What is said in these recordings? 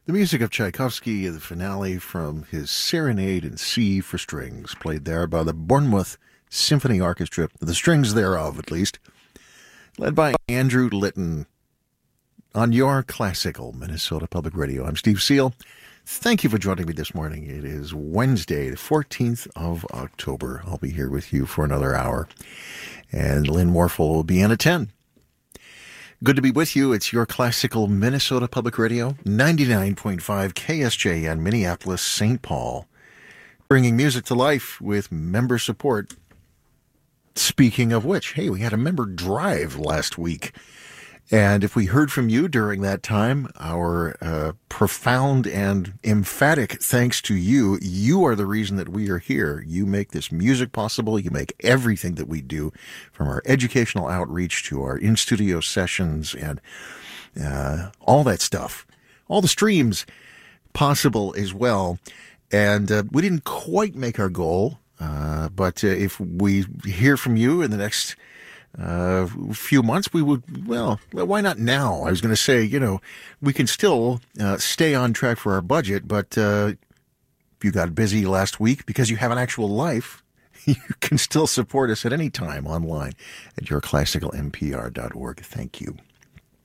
The music of Tchaikovsky, the finale from his Serenade in C for Strings, played there by the Bournemouth Symphony Orchestra, the strings thereof at least, led by Andrew Litton on your classical Minnesota Public Radio. I'm Steve Seal. Thank you for joining me this morning. It is Wednesday, the 14th of October. I'll be here with you for another hour, and Lynn Warfel will be in at 10. Good to be with you. It's your classical Minnesota Public Radio, 99.5 KSJN, Minneapolis, St. Paul, bringing music to life with member support. Speaking of which, hey, we had a member drive last week. And if we heard from you during that time, our profound and emphatic thanks to you. You are the reason that we are here. You make this music possible. You make everything that we do, from our educational outreach to our in-studio sessions and all that stuff, all the streams possible as well. And we didn't quite make our goal, but if we hear from you in the next few months, we would, well, why not now? I was going to say, we can still stay on track for our budget, but if you got busy last week because you have an actual life, you can still support us at any time online at yourclassicalmpr.org. Thank you.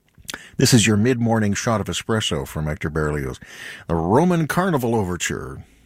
This is your mid-morning shot of espresso from Hector Berlioz, the Roman Carnival Overture.